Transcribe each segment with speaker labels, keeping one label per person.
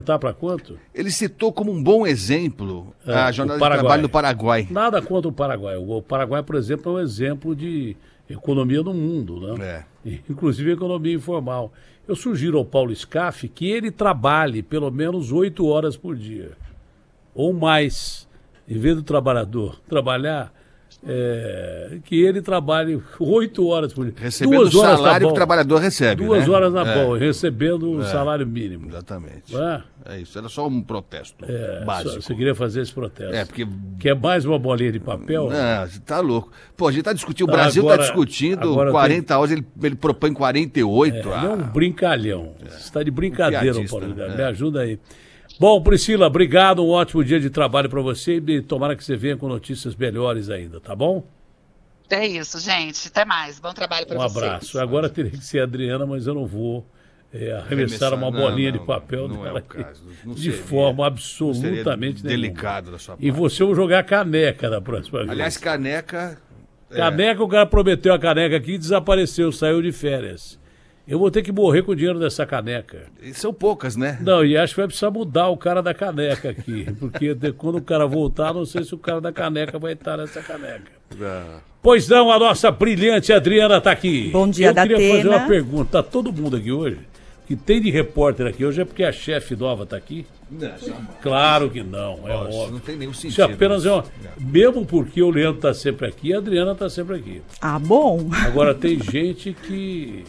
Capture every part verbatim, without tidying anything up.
Speaker 1: Tá para quanto?
Speaker 2: Ele citou como um bom exemplo
Speaker 1: É,
Speaker 2: a
Speaker 1: o
Speaker 2: jornada de
Speaker 1: Paraguai.
Speaker 2: trabalho no Paraguai.
Speaker 1: Nada contra o Paraguai. O Paraguai, por exemplo, é um exemplo de economia no mundo, né?
Speaker 2: É.
Speaker 1: Inclusive economia informal. Eu sugiro ao Paulo Scaff que ele trabalhe pelo menos oito horas por dia. Ou mais. Em vez do trabalhador trabalhar, é, que ele trabalhe oito horas por dia.
Speaker 2: Recebendo
Speaker 1: Duas
Speaker 2: o
Speaker 1: horas
Speaker 2: salário
Speaker 1: tá
Speaker 2: que
Speaker 1: bom.
Speaker 2: o trabalhador recebe.
Speaker 1: Duas
Speaker 2: né?
Speaker 1: horas na
Speaker 2: É.
Speaker 1: boa, recebendo o salário mínimo.
Speaker 2: Exatamente.
Speaker 1: Não é?
Speaker 2: É isso, era só um protesto
Speaker 1: É,
Speaker 2: básico.
Speaker 1: Você queria fazer esse protesto.
Speaker 2: É, porque...
Speaker 1: Quer mais uma bolinha de papel?
Speaker 2: Não, você tá louco. Pô, a gente tá discutindo, o
Speaker 1: Tá,
Speaker 2: Brasil
Speaker 1: agora-
Speaker 2: tá discutindo
Speaker 1: agora
Speaker 2: quarenta horas, ele, ele propõe quarenta e oito.
Speaker 1: Ele é um
Speaker 2: ah,
Speaker 1: brincalhão. Você está de brincadeira,
Speaker 2: piadista,
Speaker 1: Paulo.
Speaker 2: né?
Speaker 1: Me ajuda aí. Bom, Priscila, obrigado. Um ótimo dia de trabalho para você e tomara que você venha com notícias melhores ainda, tá bom?
Speaker 3: É isso, gente. Até mais. Bom trabalho para
Speaker 1: Um
Speaker 3: vocês.
Speaker 1: abraço. Agora teria que ser a Adriana, mas eu não vou é, arremessar
Speaker 2: Arremessar,
Speaker 1: uma
Speaker 2: não,
Speaker 1: bolinha
Speaker 2: não,
Speaker 1: de papel
Speaker 2: não é
Speaker 1: dela
Speaker 2: o caso. Não
Speaker 1: de
Speaker 2: seria-
Speaker 1: forma
Speaker 2: não
Speaker 1: absolutamente
Speaker 2: seria
Speaker 1: nenhuma.
Speaker 2: delicado da sua parte.
Speaker 1: E você vai jogar caneca da próxima vez.
Speaker 2: Aliás, caneca... é,
Speaker 1: Caneca, o cara prometeu a caneca aqui e desapareceu, saiu de férias. Eu vou ter que morrer com o dinheiro dessa caneca.
Speaker 2: e são poucas, né?
Speaker 1: Não, e acho que vai precisar mudar o cara da caneca aqui. Porque de- quando o cara voltar, não sei se o cara da caneca vai estar nessa caneca.
Speaker 2: Ah,
Speaker 1: Pois não, a nossa brilhante Adriana está aqui.
Speaker 4: Bom dia,
Speaker 1: Eu queria fazer
Speaker 4: Datena.
Speaker 1: uma pergunta. Tá todo mundo aqui hoje? O que tem de repórter aqui hoje é porque a chefe nova está aqui?
Speaker 2: não, jamais.
Speaker 1: Claro que não, é
Speaker 2: Nossa,
Speaker 1: óbvio.
Speaker 2: não tem nenhum sentido.
Speaker 1: Isso apenas é uma...
Speaker 2: Não.
Speaker 1: Mesmo porque o Leandro está sempre aqui, a Adriana está sempre aqui.
Speaker 4: Ah, bom.
Speaker 1: Agora tem gente que...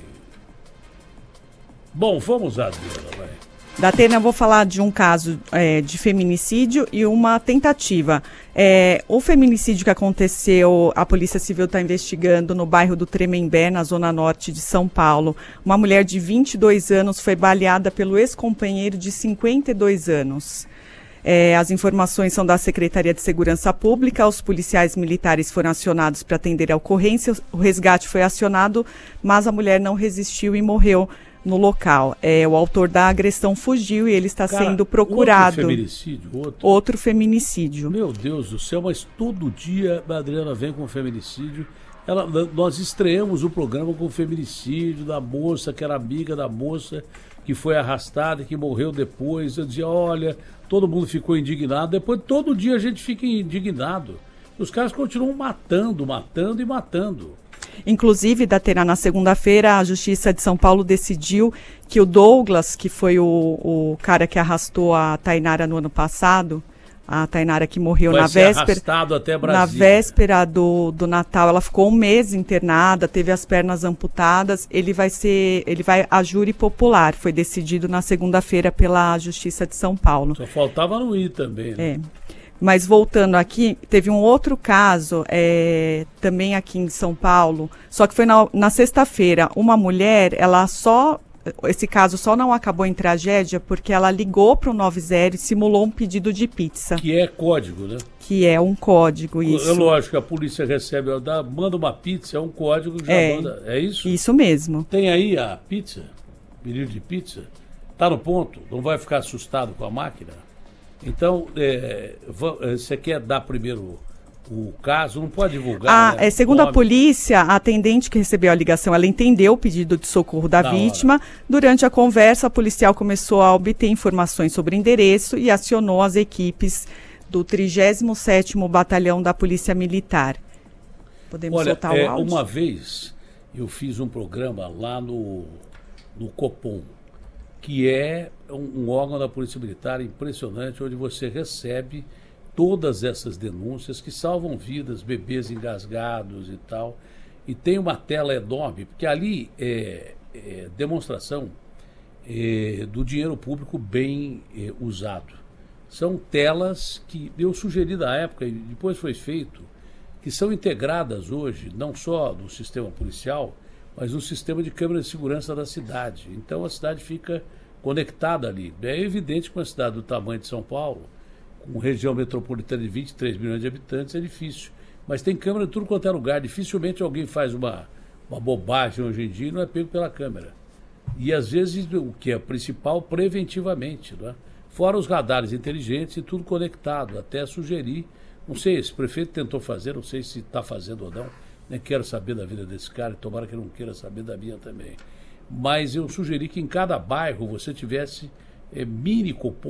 Speaker 1: Bom, vamos lá, Adriana, vai.
Speaker 4: Datena, eu vou falar de um caso é, de feminicídio e uma tentativa. É, o feminicídio que aconteceu, a Polícia Civil está investigando no bairro do Tremembé, na zona norte de São Paulo. Uma mulher de vinte e dois anos foi baleada pelo ex-companheiro de cinquenta e dois anos. É, as informações são da Secretaria de Segurança Pública. Os policiais militares foram acionados para atender a ocorrência. O resgate foi acionado, mas a mulher não resistiu e morreu no local. É, o autor da agressão fugiu e ele está
Speaker 1: Cara,
Speaker 4: sendo procurado.
Speaker 1: Outro feminicídio, outro.
Speaker 4: Outro feminicídio.
Speaker 1: Meu Deus do céu, mas todo dia a Adriana vem com feminicídio. Ela, nós estreamos o programa com o feminicídio da moça, que era amiga da moça, que foi arrastada e que morreu depois. Eu dizia, olha, todo mundo ficou indignado. Depois, todo dia a gente fica indignado. Os caras continuam matando, matando e matando.
Speaker 4: Inclusive, Datena, na segunda-feira, a Justiça de São Paulo decidiu que o Douglas, que foi o, o cara que arrastou a Tainara no ano passado, a Tainara que morreu
Speaker 1: Vai
Speaker 4: na
Speaker 1: ser
Speaker 4: véspera,
Speaker 1: arrastado até
Speaker 4: na
Speaker 1: Brasília.
Speaker 4: véspera do, do Natal, ela ficou um mês internada, teve as pernas amputadas, ele vai ser, ele vai a júri popular, foi decidido na segunda-feira pela Justiça de São Paulo.
Speaker 1: Só faltava no ir também, né?
Speaker 4: É. Mas voltando aqui, teve um outro caso, é, também aqui em São Paulo, só que foi na, na sexta-feira. Uma mulher, ela só, esse caso só não acabou em tragédia porque ela ligou para o noventa e simulou um pedido de pizza,
Speaker 1: Que é código, né?
Speaker 4: que é um código,
Speaker 1: É
Speaker 4: isso.
Speaker 1: lógico, a polícia recebe, ela dá, manda uma pizza, é um código que já
Speaker 4: É.
Speaker 1: manda. É isso?
Speaker 4: Isso mesmo.
Speaker 1: Tem aí a pizza? Pedido de pizza? Tá no ponto? Não vai ficar assustado com a máquina? Então, é, va- é, você quer dar primeiro o caso? Não pode divulgar,
Speaker 4: Ah,
Speaker 1: né?
Speaker 4: é, segundo a
Speaker 1: Nome.
Speaker 4: polícia, a atendente que recebeu a ligação, ela entendeu o pedido de socorro da
Speaker 1: Da
Speaker 4: vítima. Durante a conversa, a policial começou a obter informações sobre o endereço e acionou as equipes do trigésimo sétimo Batalhão da Polícia Militar. Podemos
Speaker 1: Olha,
Speaker 4: soltar
Speaker 1: é,
Speaker 4: o áudio?
Speaker 1: uma vez eu fiz um programa lá no, no Copom, que é um, um órgão da Polícia Militar impressionante, onde você recebe todas essas denúncias que salvam vidas, bebês engasgados e tal. E tem uma tela enorme, porque ali é, é demonstração é, do dinheiro público bem é, usado. São telas que eu sugeri da época, e depois foi feito, que são integradas hoje, não só no sistema policial, mas no sistema de câmera de segurança da cidade. Então a cidade fica conectada ali. É evidente que uma cidade do tamanho de São Paulo, com região metropolitana de vinte e três milhões de habitantes, é difícil. Mas tem câmera em tudo quanto é lugar. Dificilmente alguém faz uma, uma bobagem hoje em dia e não é pego pela câmera. E às vezes o que é principal, preventivamente, não é? Fora os radares inteligentes e tudo conectado, até sugerir. Não sei, esse prefeito tentou fazer, não sei se está fazendo ou não. Nem quero saber da vida desse cara, tomara que ele não queira saber da minha também. Mas eu sugeri que em cada bairro você tivesse é, mini cupom